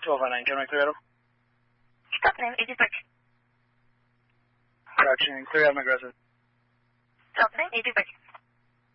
1209, can I clear Adam? Stop name, 80 Bridge. Roger, clear Adam aggressive. Stop name, 80 Bridge.